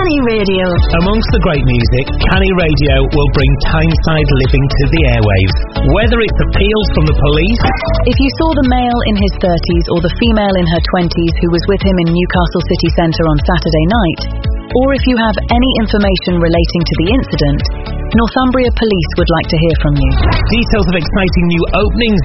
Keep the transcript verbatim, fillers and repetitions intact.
Canny Radio. Amongst the great music, Canny Radio will bring Tyneside living to the airwaves. Whether it's appeals from the police... If you saw the male in his thirties or the female in her twenties who was with him in Newcastle city centre on Saturday night, or if you have any information relating to the incident, Northumbria Police would like to hear from you. Details of exciting new openings